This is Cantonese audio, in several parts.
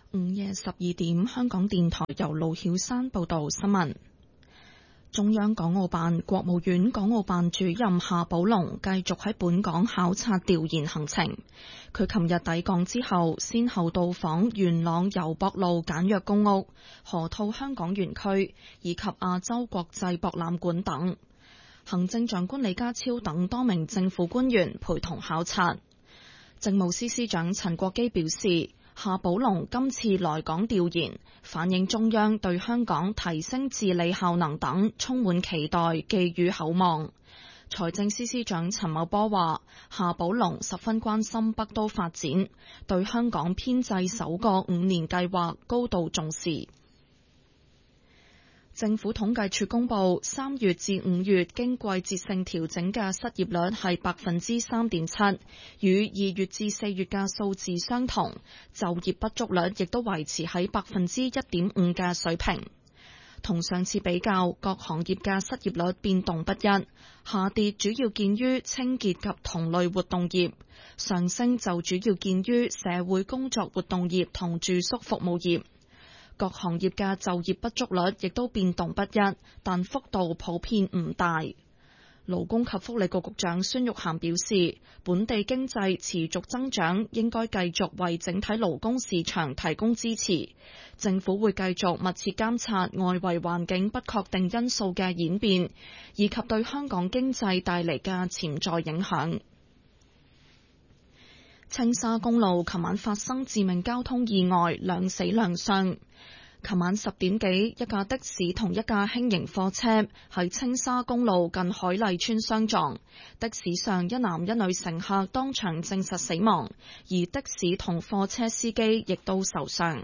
午夜12點，香港電台由盧曉山報道新聞。中央港澳辦、國務院港澳辦主任夏寶龍繼續喺本港考察調研行程。佢琴日抵港之後，先後到訪元朗油博路簡約公屋、河套香港園區以及亞洲國際博覽館等。行政長官李家超等多名政府官員陪同考察。政務司司長陳國基表示，夏寶龍今次來港調研，反映中央對香港提升治理效能等充滿期待，寄予厚望。財政司司長陳茂波話，夏寶龍十分關心北都發展，對香港編制首個5年計劃高度重視。政府統計處公布，3月至5月經季節性調整嘅失業率係 3.7%， 與2月至4月嘅數字相同。就業不足率亦都維持喺 1.5% 嘅水平。同上次比較，各行業嘅失業率變動不一，下跌主要見於清潔及同類活動業，上升就主要見於社會工作活動業同住宿服務業。各行業嘅就業不足率亦都變動不一，但幅度普遍唔大。勞工及福利局局長孫玉菡表示，本地經濟持續增長，應該繼續為整體勞工市場提供支持。政府會繼續密切監察外圍環境不確定因素嘅演變，以及對香港經濟帶嚟嘅潛在影響。青沙公路琴晚發生致命交通意外，2死2傷。琴晚10點幾，一架的士同一架輕型貨車喺青沙公路近海麗村相撞，的士上一男一女乘客當場證實死亡，而的士同貨車司機亦都受傷。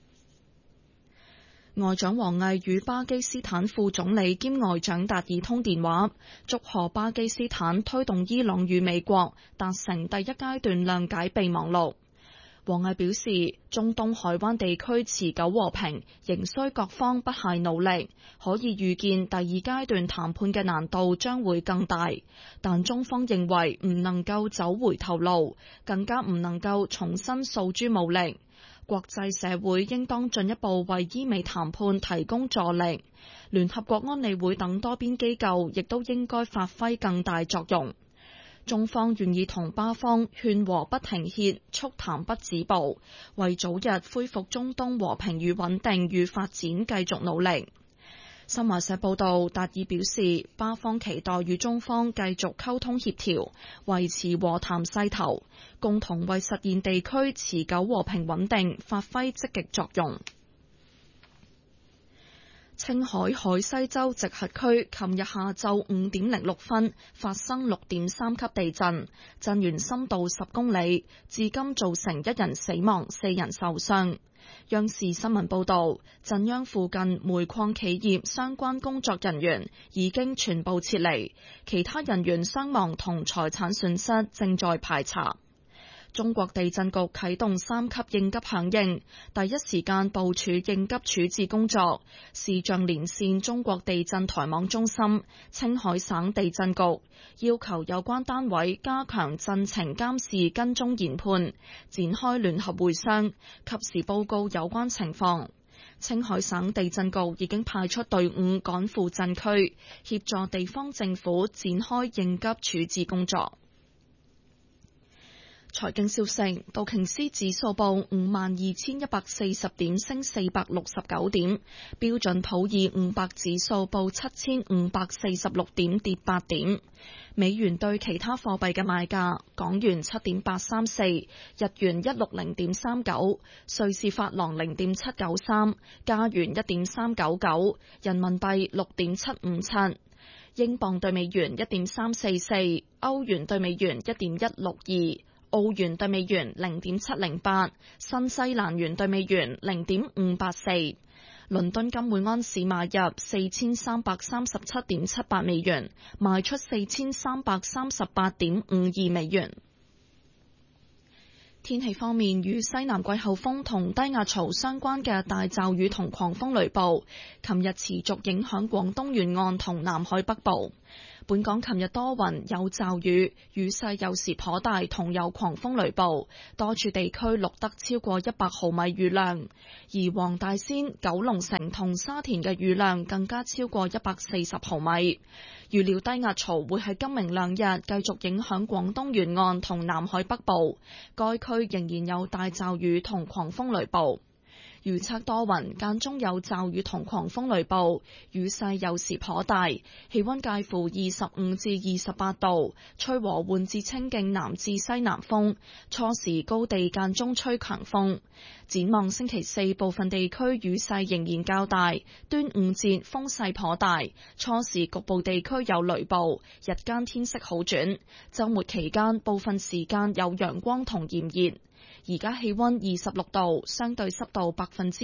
外長王毅與巴基斯坦副總理兼外長達爾通電話，祝賀巴基斯坦推動伊朗與美國達成第一階段諒解備忘錄。王毅表示，中東海灣地區持久和平仍需各方不懈努力，可以預見第二階段談判嘅難度將會更大，但中方認為唔能夠走回頭路，更加唔能夠重新訴諸武力。國際社會應當進一步為伊美談判提供助力，聯合國安理會等多邊機構亦都應該發揮更大作用。中方願意同巴方勸和不停歇，促談不止步，為早日恢復中東和平與穩定與發展繼續努力。新華社報道，達爾表示，巴方期待與中方繼續溝通協調，維持和談勢頭，共同為實現地區持久和平穩定發揮積極作用。青海海西州直轄區琴日下晝5點06分發生6.3級地震，震源深度10公里，至今造成1人死亡、4人受傷。央視新聞報道，震央附近煤礦企業相關工作人員已經全部撤離，其他人員傷亡同財產損失正在排查。中國地震局啟動3級應急響應，第一時間部署應急處置工作，視像連線中國地震台網中心、青海省地震局，要求有關單位加強震情監視跟蹤研判，展開聯合會商，及時報告有關情況。青海省地震局已經派出隊伍趕赴震區，協助地方政府展開應急處置工作。財經消息，道瓊斯指數報52,140點，升469點；標準普爾500指數報7,546點，跌8點。美元對其他貨幣嘅賣價：港元7.834，日元160.39，瑞士法郎0.793，加元1.399，人民幣6.757。英鎊對美元1.344，歐元對美元1.162。澳元對美元0.708，新西蘭元對美元0.584。倫敦金每安士買入4337.78美元，賣出4338.52美元。天氣方面，與西南季候風同低壓槽相關嘅大驟雨同狂風雷暴，琴日持續影響廣東沿岸同南海北部。 本港琴日多雲有驟雨，雨勢有時頗大，同有狂風雷暴，多處地區錄得超過100毫米雨量，而黃大仙、九龍城同沙田嘅雨量更加超過140毫米。預料低壓槽會喺今明兩日繼續影響廣東沿岸同南海北部，該區仍然有大驟雨同狂風雷暴。預測多雲，間中有驟雨同狂風雷暴，雨勢有時頗大，氣溫介乎25至28度，吹和緩至清勁南至西南風，初時高地間中吹強風。展望星期四，部分地區雨勢仍然較大，端午節風勢頗大，初時局部地區有雷暴，日間天色好轉，週末期間部分時間有陽光同炎熱。而家氣溫26度，相對濕度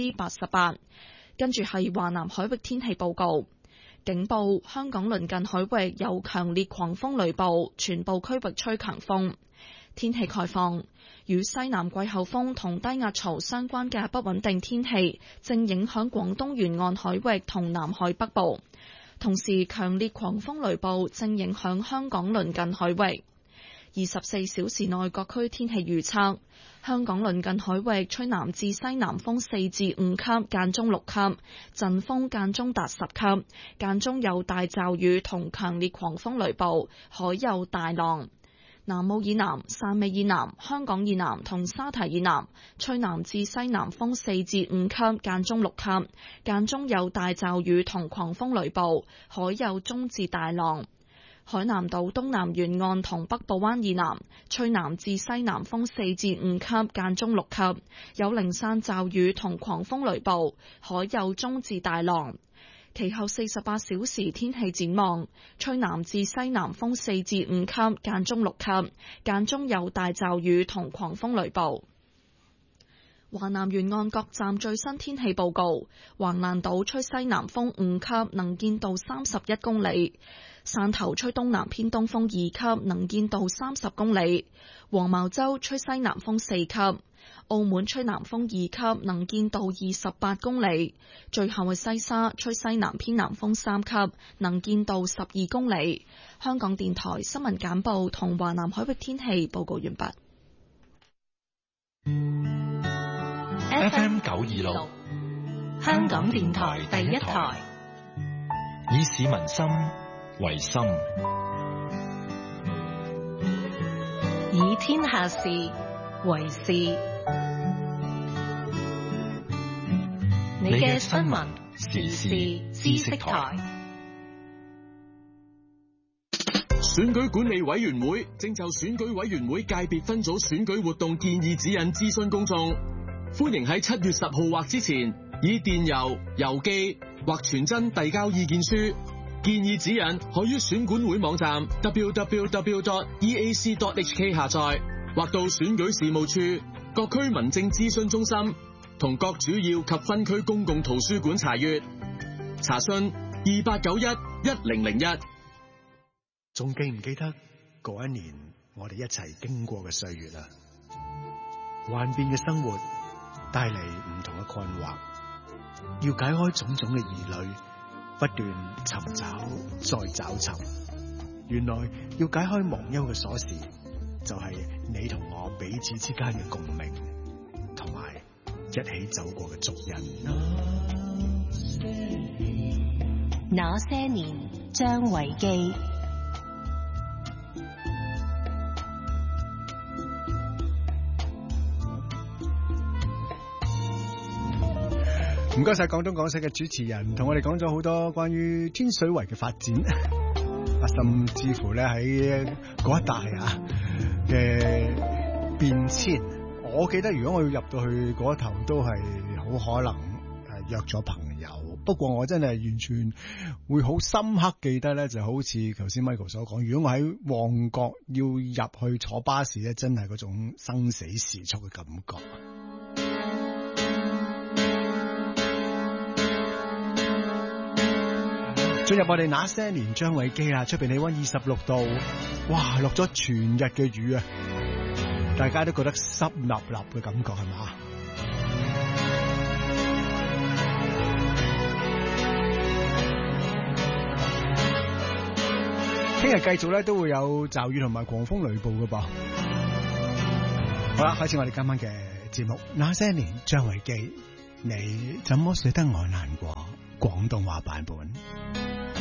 88%。跟住係華南海域天氣報告，警報：香港鄰近海域有強烈狂風雷暴，全部區域吹強風。天氣概況：與西南季候風同低壓槽相關嘅不穩定天氣正影響廣東沿岸海域同南海北部，同時強烈狂風雷暴正影響香港鄰近海域。24小時內各區天氣預測：香港鄰近海域吹南至西南風4至5級，間中6級，陣風間中達10級，間中有大驟雨同強烈狂風雷暴，海有大浪。南澳以南、汕尾以南、香港以南同沙堤以南吹南至西南風4至5級，間中6級，間中有大驟雨同狂風雷暴，海有中至大浪。海南島東南沿岸同北部灣以南吹南至西南風4至5級，間中6級，有零散驟雨同狂風雷暴，海有中至大浪。其後48小時天氣展望：吹南至西南風4至5級，間中6級，間中有大驟雨同狂風雷暴。華南沿岸各站最新天氣報告：橫瀾島吹西南風5級，能見度31公里；汕頭吹東南偏東風2級，能見度30公里；黃茅洲吹西南風4級；澳門吹南風2級，能見度28公里；最後係西沙吹西南偏南風3級，能見度12公里。香港電台新聞簡報同華南海域天氣報告完畢。 FM 926，香港電台第一台，以市民心為心，以天下事為事。你嘅新聞時事知識台。 選舉管理委員會正就選舉委員會界別分組選舉活動建議指引諮詢公眾，歡迎喺7月10號或之前以電郵、郵寄或傳真遞交意見書。建議指引可於選管會網站 www.eac.hk 下載，或到選舉事務處、各區民政諮詢中心同各主要及分區公共圖書館查閱。查詢28911001。 仲記唔記得嗰一年我哋一齊經過嘅歲月啊？幻變嘅生活帶嚟唔同嘅困惑，要解開種種嘅疑慮，不斷尋找再找尋。原來要解開忘憂嘅鎖匙，就係你同我彼此之間嘅共鳴，同埋一起走過嘅足印。 那些年，張維基。 唔該晒廣東廣西嘅主持人，同我哋講咗好多關於天水圍嘅發展，甚至乎咧喺嗰一帶啊嘅變遷。我記得如果我要入到去嗰頭，都係好可能約咗朋友。不過我真係完全會好深刻記得咧，就好似頭先 Michael 所講，如果我喺旺角要入去坐巴士咧，真係嗰種生死時速嘅感覺。進入我哋那些年張偉基啦，出邊氣溫26度，哇，落咗全日嘅雨啊！大家都覺得濕立立嘅感覺係嘛？ 聽日繼續咧都會有驟雨同埋狂風雷暴㗎噃。好啦，開始我哋今晚嘅節目。那些年張維基，你怎麼捨得我難過？廣東話版本。